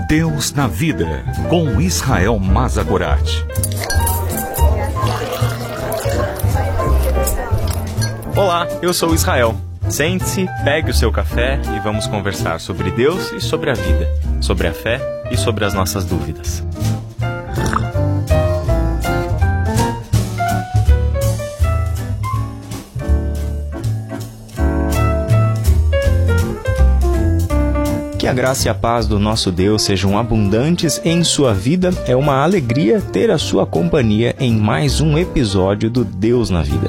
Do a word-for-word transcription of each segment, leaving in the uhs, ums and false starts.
Deus na Vida, com Israel Mazagorat. Olá, eu sou Israel. Sente-se, pegue o seu café e vamos conversar sobre Deus e sobre a vida, sobre a fé e sobre as nossas dúvidas. Que a graça e a paz do nosso Deus sejam abundantes em sua vida. É uma alegria ter a sua companhia em mais um episódio do Deus na Vida.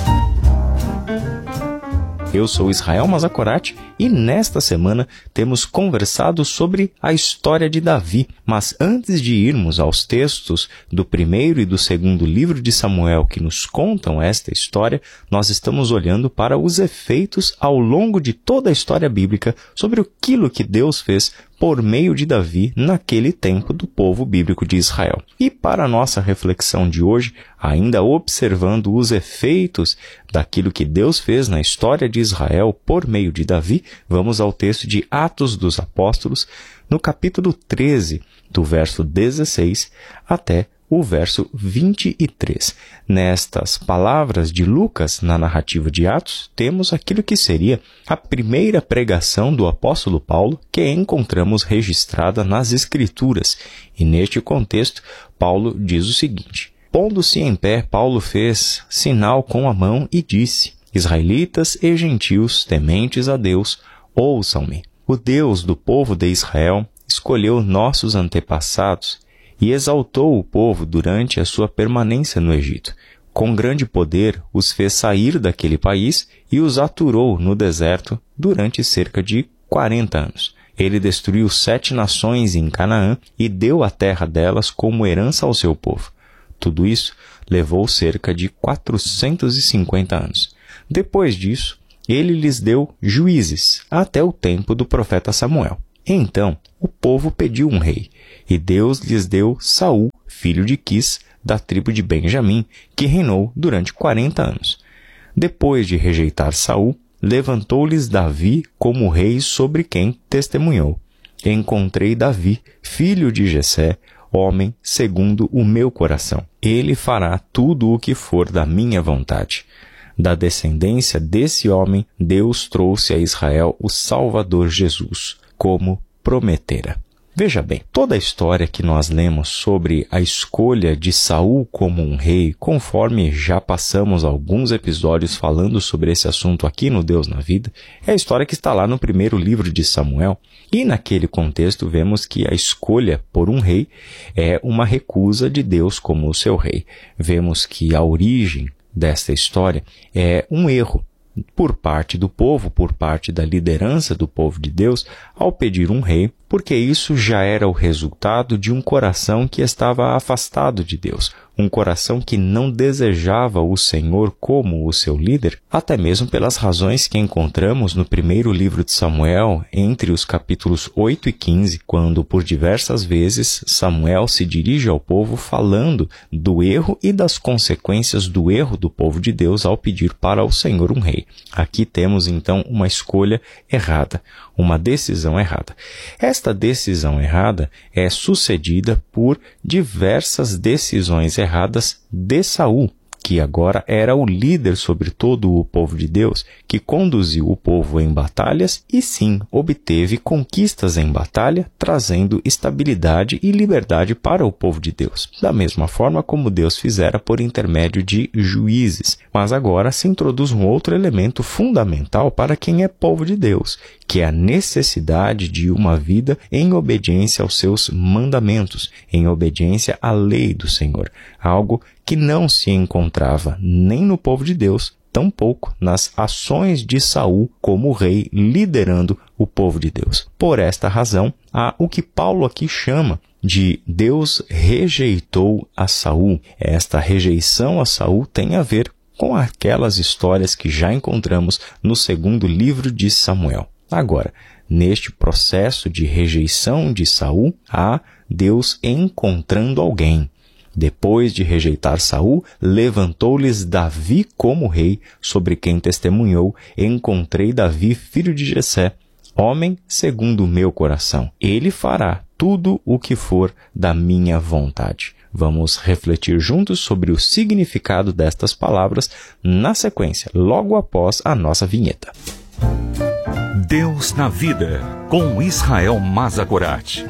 Eu sou Israel Mazagorat e nesta semana temos conversado sobre a história de Davi. Mas antes de irmos aos textos do primeiro e do segundo livro de Samuel que nos contam esta história, nós estamos olhando para os efeitos ao longo de toda a história bíblica sobre aquilo que Deus fez por meio de Davi naquele tempo do povo bíblico de Israel. E para a nossa reflexão de hoje, ainda observando os efeitos daquilo que Deus fez na história de Israel por meio de Davi, vamos ao texto de Atos dos Apóstolos, no capítulo treze, do verso dezesseis até o verso vinte e três. Nestas palavras de Lucas, na narrativa de Atos, temos aquilo que seria a primeira pregação do apóstolo Paulo que encontramos registrada nas Escrituras. E neste contexto, Paulo diz o seguinte: pondo-se em pé, Paulo fez sinal com a mão e disse: Israelitas e gentios tementes a Deus, ouçam-me. O Deus do povo de Israel escolheu nossos antepassados e exaltou o povo durante a sua permanência no Egito. Com grande poder os fez sair daquele país e os aturou no deserto durante cerca de quarenta anos. Ele destruiu sete nações em Canaã e deu a terra delas como herança ao seu povo. Tudo isso levou cerca de quatrocentos e cinquenta anos. Depois disso, ele lhes deu juízes até o tempo do profeta Samuel. Então, o povo pediu um rei, e Deus lhes deu Saul, filho de Quis, da tribo de Benjamim, que reinou durante quarenta anos. Depois de rejeitar Saul, levantou-lhes Davi como rei sobre quem testemunhou: encontrei Davi, filho de Jessé, homem segundo o meu coração. Ele fará tudo o que for da minha vontade. Da descendência desse homem, Deus trouxe a Israel o Salvador Jesus, como prometera. Veja bem, toda a história que nós lemos sobre a escolha de Saul como um rei, conforme já passamos alguns episódios falando sobre esse assunto aqui no Deus na Vida, é a história que está lá no primeiro livro de Samuel. E naquele contexto vemos que a escolha por um rei é uma recusa de Deus como o seu rei. Vemos que a origem desta história é um erro por parte do povo, por parte da liderança do povo de Deus, ao pedir um rei, porque isso já era o resultado de um coração que estava afastado de Deus, um coração que não desejava o Senhor como o seu líder, até mesmo pelas razões que encontramos no primeiro livro de Samuel, entre os capítulos oito e quinze, quando por diversas vezes Samuel se dirige ao povo falando do erro e das consequências do erro do povo de Deus ao pedir para o Senhor um rei. Aqui temos então uma escolha errada, uma decisão errada. Esta decisão errada é sucedida por diversas decisões erradas de Saul, que agora era o líder sobre todo o povo de Deus, que conduziu o povo em batalhas e sim obteve conquistas em batalha, trazendo estabilidade e liberdade para o povo de Deus, da mesma forma como Deus fizera por intermédio de juízes. Mas agora se introduz um outro elemento fundamental para quem é povo de Deus, que é a necessidade de uma vida em obediência aos seus mandamentos, em obediência à lei do Senhor, algo que não se encontrava nem no povo de Deus, tampouco nas ações de Saul como rei liderando o povo de Deus. Por esta razão, há o que Paulo aqui chama de Deus rejeitou a Saul. Esta rejeição a Saul tem a ver com aquelas histórias que já encontramos no segundo livro de Samuel. Agora, neste processo de rejeição de Saul, há Deus encontrando alguém. Depois de rejeitar Saul, levantou-lhes Davi como rei, sobre quem testemunhou: encontrei Davi, filho de Jessé, homem segundo o meu coração. Ele fará tudo o que for da minha vontade. Vamos refletir juntos sobre o significado destas palavras na sequência, logo após a nossa vinheta. Deus na vida, com Israel Mazagorat.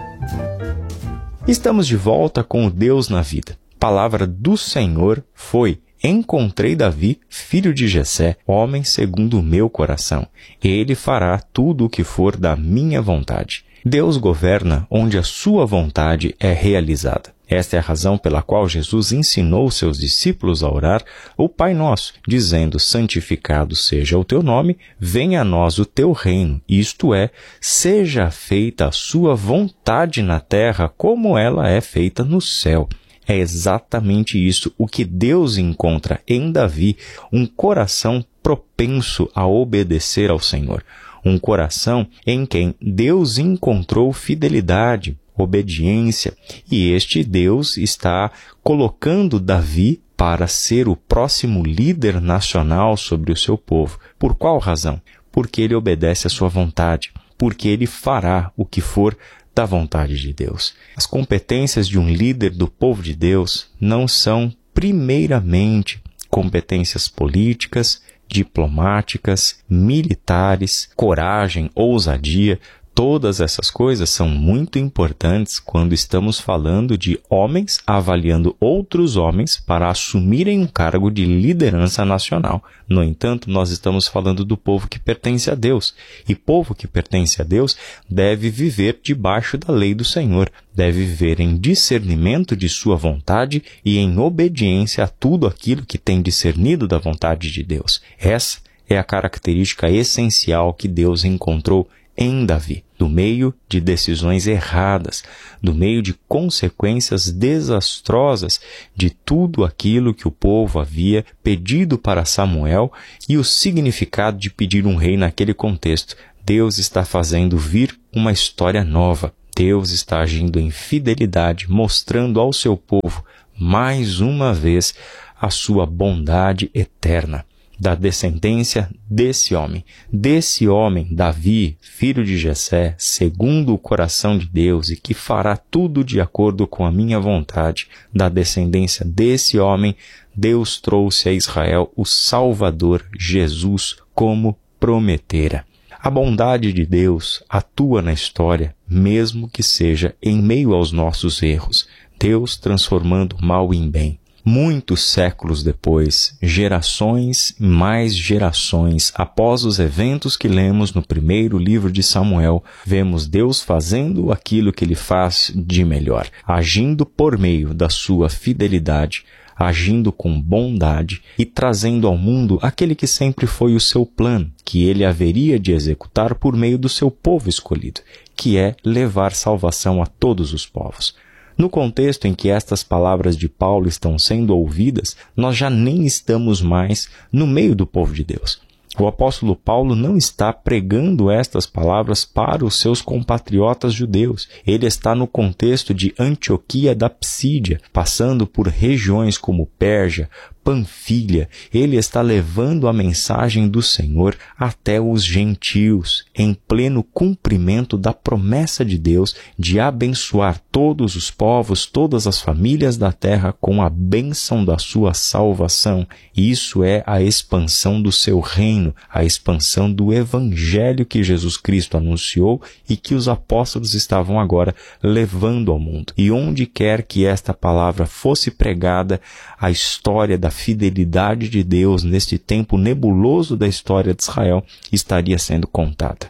Estamos de volta com o Deus na vida. Palavra do Senhor foi: encontrei Davi, filho de Jessé, homem segundo o meu coração. Ele fará tudo o que for da minha vontade. Deus governa onde a sua vontade é realizada. Esta é a razão pela qual Jesus ensinou seus discípulos a orar o Pai Nosso, dizendo: santificado seja o teu nome, venha a nós o teu reino, isto é, seja feita a sua vontade na terra como ela é feita no céu. É exatamente isso o que Deus encontra em Davi, um coração propenso a obedecer ao Senhor. Um coração em quem Deus encontrou fidelidade, obediência, e este Deus está colocando Davi para ser o próximo líder nacional sobre o seu povo. Por qual razão? Porque ele obedece à sua vontade, porque ele fará o que for da vontade de Deus. As competências de um líder do povo de Deus não são, primeiramente, competências políticas, diplomáticas, militares, coragem, ousadia. Todas essas coisas são muito importantes quando estamos falando de homens avaliando outros homens para assumirem um cargo de liderança nacional. No entanto, nós estamos falando do povo que pertence a Deus. E povo que pertence a Deus deve viver debaixo da lei do Senhor. Deve viver em discernimento de sua vontade e em obediência a tudo aquilo que tem discernido da vontade de Deus. Essa é a característica essencial que Deus encontrou em Davi, do meio de decisões erradas, do meio de consequências desastrosas de tudo aquilo que o povo havia pedido para Samuel e o significado de pedir um rei naquele contexto. Deus está fazendo vir uma história nova. Deus está agindo em fidelidade, mostrando ao seu povo, mais uma vez, a sua bondade eterna. Da descendência desse homem, desse homem, Davi, filho de Jessé, segundo o coração de Deus e que fará tudo de acordo com a minha vontade, da descendência desse homem, Deus trouxe a Israel o Salvador, Jesus, como prometera. A bondade de Deus atua na história, mesmo que seja em meio aos nossos erros, Deus transformando o mal em bem. Muitos séculos depois, gerações e mais gerações após os eventos que lemos no primeiro livro de Samuel, vemos Deus fazendo aquilo que ele faz de melhor, agindo por meio da sua fidelidade, agindo com bondade e trazendo ao mundo aquele que sempre foi o seu plano, que ele haveria de executar por meio do seu povo escolhido, que é levar salvação a todos os povos. No contexto em que estas palavras de Paulo estão sendo ouvidas, nós já nem estamos mais no meio do povo de Deus. O apóstolo Paulo não está pregando estas palavras para os seus compatriotas judeus. Ele está no contexto de Antioquia da Psídia, passando por regiões como Pérgia, Panfilha. Ele está levando a mensagem do Senhor até os gentios, em pleno cumprimento da promessa de Deus de abençoar todos os povos, todas as famílias da terra com a bênção da sua salvação. Isso é a expansão do seu reino, a expansão do evangelho que Jesus Cristo anunciou e que os apóstolos estavam agora levando ao mundo. E onde quer que esta palavra fosse pregada, a história da fidelidade de Deus neste tempo nebuloso da história de Israel estaria sendo contada.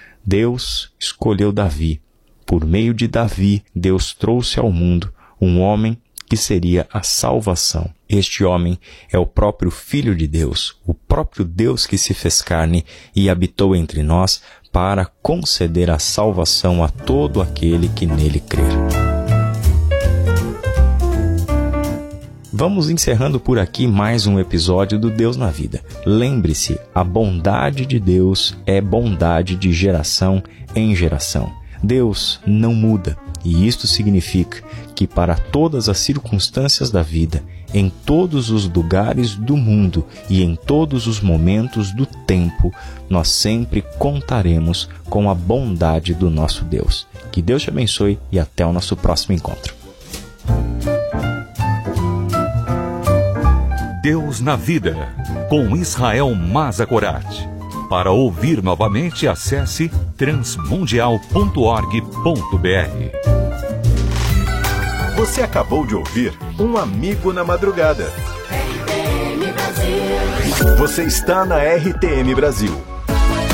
Deus escolheu Davi. Por meio de Davi, Deus trouxe ao mundo um homem que seria a salvação. Este homem é o próprio Filho de Deus, o próprio Deus que se fez carne e habitou entre nós para conceder a salvação a todo aquele que nele crer. Vamos encerrando por aqui mais um episódio do Deus na Vida. Lembre-se, a bondade de Deus é bondade de geração em geração. Deus não muda, e isto significa que para todas as circunstâncias da vida, em todos os lugares do mundo e em todos os momentos do tempo, nós sempre contaremos com a bondade do nosso Deus. Que Deus te abençoe e até o nosso próximo encontro. Deus na Vida, com Israel Mazakorati. Para ouvir novamente, acesse transmundial ponto org ponto br. Você acabou de ouvir Um Amigo na Madrugada. Você está na R T M Brasil.